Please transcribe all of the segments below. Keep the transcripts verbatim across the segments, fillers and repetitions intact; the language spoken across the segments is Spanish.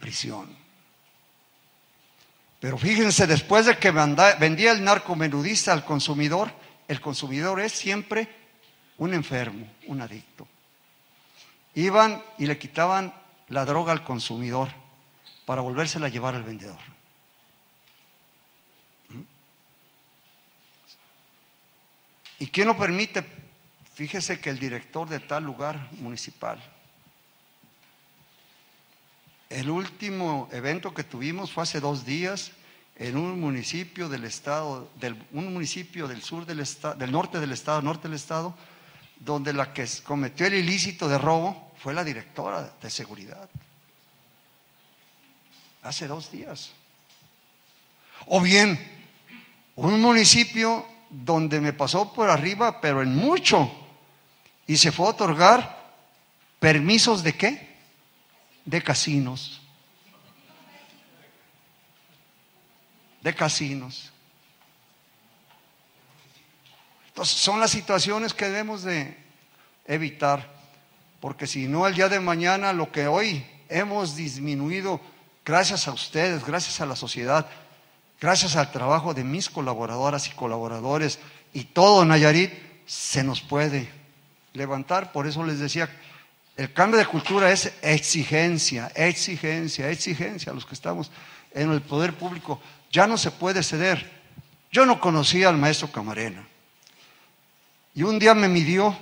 prisión. Pero fíjense, después de que vendía el narcomenudista al consumidor, el consumidor es siempre un enfermo, un adicto. Iban y le quitaban la droga al consumidor para volvérsela a llevar al vendedor. ¿Y quién lo permite? Fíjese que el director de tal lugar municipal. El último evento que tuvimos fue hace dos días en un municipio del estado, del, un municipio del sur del estado, del norte del estado, norte del estado, donde la que cometió el ilícito de robo fue la directora de seguridad. Hace dos días. O bien, un municipio donde me pasó por arriba, pero en mucho, y se fue a otorgar permisos de ¿qué? De casinos. De casinos. Entonces, son las situaciones que debemos de evitar, porque si no, el día de mañana, lo que hoy hemos disminuido, gracias a ustedes, gracias a la sociedad, gracias al trabajo de mis colaboradoras y colaboradores y todo Nayarit, se nos puede levantar. Por eso les decía, el cambio de cultura es exigencia, exigencia, exigencia a los que estamos en el poder público. Ya no se puede ceder. Yo no conocía al maestro Camarena y un día me midió.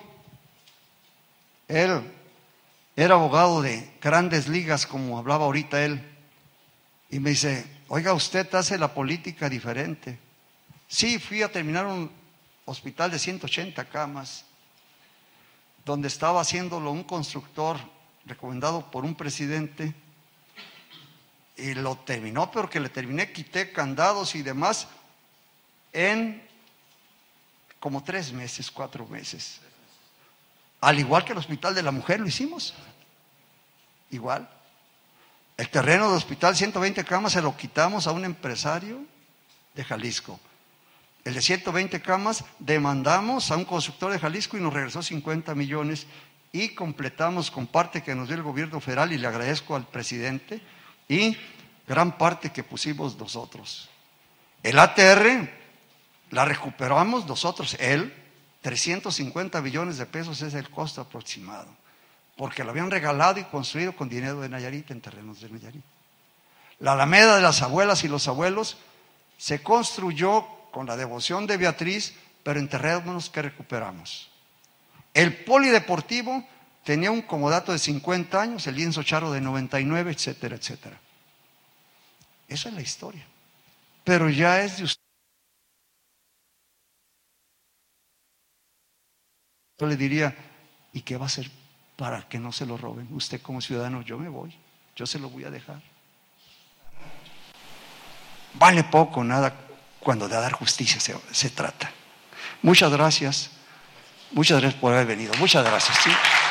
Él era abogado de grandes ligas, como hablaba ahorita él, y me dice: oiga, usted hace la política diferente. Sí, fui a terminar un hospital de ciento ochenta camas, donde estaba haciéndolo un constructor recomendado por un presidente, y lo terminó, pero que le terminé, quité candados y demás en como tres meses, cuatro meses. Al igual que el hospital de la mujer lo hicimos, igual. El terreno del hospital, ciento veinte camas, se lo quitamos a un empresario de Jalisco. El de ciento veinte camas demandamos a un constructor de Jalisco y nos regresó cincuenta millones y completamos con parte que nos dio el gobierno federal, y le agradezco al presidente, y gran parte que pusimos nosotros. El A T R la recuperamos nosotros, él, trescientos cincuenta millones de pesos es el costo aproximado, porque lo habían regalado y construido con dinero de Nayarit, en terrenos de Nayarit. La Alameda de las abuelas y los abuelos se construyó con la devoción de Beatriz, pero en terrenos que recuperamos. El polideportivo tenía un comodato de cincuenta años, el lienzo charro de noventa y nueve, etcétera, etcétera. Esa es la historia. Pero ya es de usted. Yo le diría, ¿y qué va a hacer para que no se lo roben? Usted como ciudadano: yo me voy, yo se lo voy a dejar. Vale poco, nada, cuando de dar justicia se, se trata. Muchas gracias, muchas gracias por haber venido, muchas gracias. ¿Sí?